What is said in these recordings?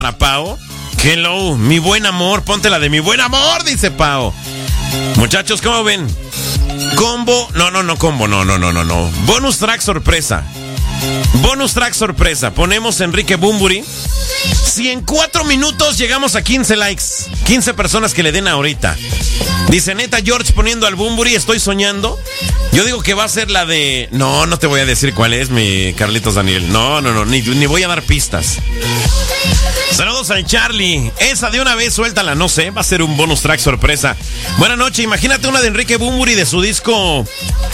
para Pao. Hello, mi buen amor, ponte la de mi buen amor, dice Pao. Muchachos, ¿cómo ven? Combo, no combo, no. Bonus track sorpresa. Ponemos Enrique Bunbury. Si en 4 minutos llegamos a 15 likes, 15 personas que le den ahorita. Dice, neta, George poniendo al Bunbury, estoy soñando. Yo digo que va a ser la de... No te voy a decir cuál es, mi Carlitos Daniel. No, ni voy a dar pistas. Saludos al Charlie. Esa de una vez, suéltala, no sé, va a ser un bonus track sorpresa. Buenas noches, imagínate una de Enrique Bunbury de su disco...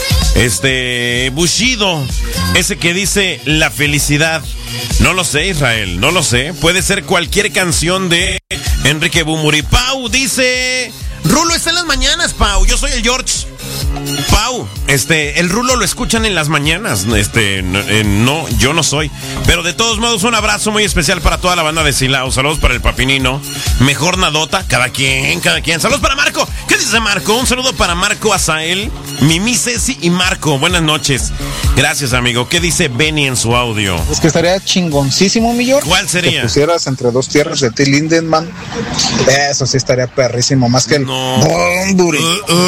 Bushido. Ese que dice La Felicidad. No lo sé, Israel, no lo sé. Puede ser cualquier canción de Enrique Bunbury. Pau dice... Rulo está en las mañanas, Pau. Yo soy el George. Pau, el Rulo lo escuchan en las mañanas. No, yo no soy. Pero de todos modos, un abrazo muy especial para toda la banda de Silao. Saludos para el Papinino. Mejor Nadota, cada quien. Saludos para Marco. ¿Qué dice Marco? Un saludo para Marco, Azael, Mimi, Ceci y Marco. Buenas noches. Gracias, amigo. ¿Qué dice Benny en su audio? Es que estaría chingoncísimo, mi George. ¿Cuál sería? Que pusieras Entre Dos Tierras de Till Lindemann. Eso sí estaría perrísimo, más que el Bunbury.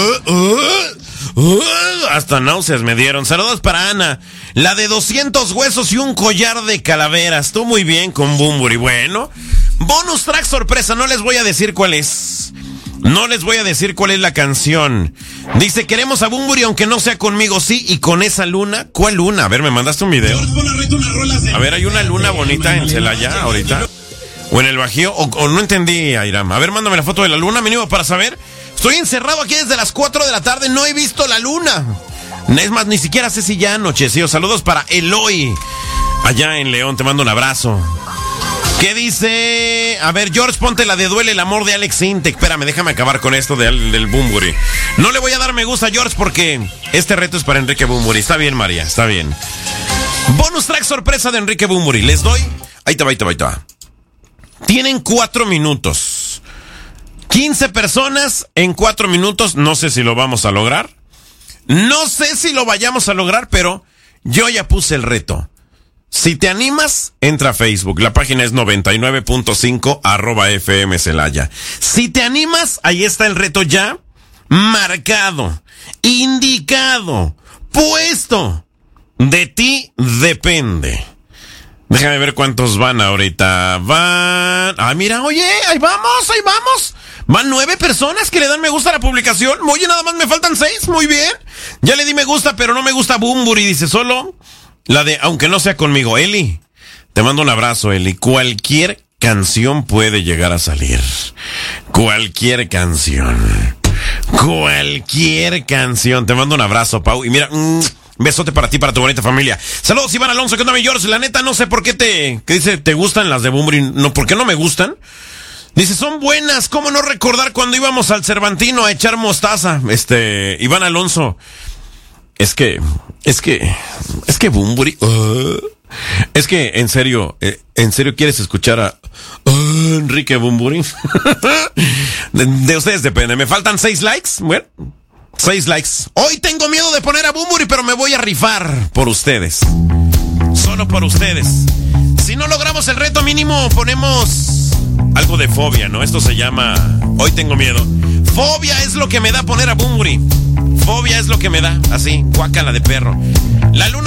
Hasta náuseas me dieron. Saludos para Ana. La de 200 huesos y un collar de calaveras. Tú muy bien con Bunbury. Bueno, bonus track sorpresa. No les voy a decir cuál es. No les voy a decir cuál es la canción. Dice, queremos a Bunbury aunque no sea conmigo. Sí, y con esa luna. ¿Cuál luna? A ver, me mandaste un video. A ver, hay una luna bonita en Celaya ahorita. O en el Bajío. O no entendí, Airam. A ver, mándame la foto de la luna, mínimo, para saber. Estoy encerrado aquí desde las 4 de la tarde, no he visto la luna. Es más, ni siquiera sé si ya anocheció. Saludos para Eloy, allá en León, te mando un abrazo. ¿Qué dice? A ver, George, ponte la de Duele el amor de Alex Intec. Espérame, déjame acabar con esto del Bunbury. No le voy a dar me gusta a George porque este reto es para Enrique Bunbury. Está bien, María, está bien. Bonus track sorpresa de Enrique Bunbury. Les doy... Ahí te va. Tienen 4 minutos. 15 personas en 4 minutos. No sé si lo vamos a lograr. No sé si lo vayamos a lograr, pero yo ya puse el reto. Si te animas, entra a Facebook. La página es 99.5 @FM Celaya. Si te animas, ahí está el reto ya marcado, indicado, puesto. De ti depende. Déjame ver cuántos van ahorita. Mira, oye, ahí vamos. Van 9 personas que le dan me gusta a la publicación. Oye, nada más me faltan 6, muy bien. Ya le di me gusta, pero no me gusta Bunbury. Dice solo la de aunque no sea conmigo. Eli, te mando un abrazo, Eli. Cualquier canción puede llegar a salir. Cualquier canción. Te mando un abrazo, Pau. Y mira, besote para ti, para tu bonita familia. Saludos, Iván Alonso, que onda, mi George. La neta, no sé por qué ¿qué dice? ¿Te gustan las de Bunbury? No, ¿por qué no me gustan? Dice, son buenas, ¿cómo no recordar cuando íbamos al Cervantino a echar mostaza? Iván Alonso, es que Bunbury, es que, en serio quieres escuchar a Enrique Bunbury. de ustedes depende, me faltan 6 likes, bueno, 6 likes. Hoy tengo miedo de poner a Bunbury, pero me voy a rifar por ustedes, solo por ustedes. Si no logramos el reto mínimo, ponemos... algo de fobia, ¿no? Esto se llama Hoy tengo miedo. Fobia es lo que me da poner a Bunbury. Fobia es lo que me da, así, guácala de perro. La luna